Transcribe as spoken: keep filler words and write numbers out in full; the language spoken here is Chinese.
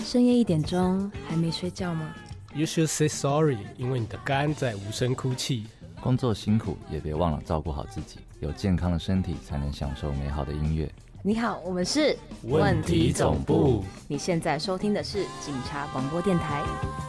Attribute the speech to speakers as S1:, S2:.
S1: 深夜一点钟还没睡觉吗？
S2: You should say sorry， 因为你的肝在无声哭泣。
S3: 工作辛苦，也别忘了照顾好自己，有健康的身体才能享受美好的音乐。
S1: 你好，我们是
S2: 问题总部。
S1: 你现在收听的是警察广播电台。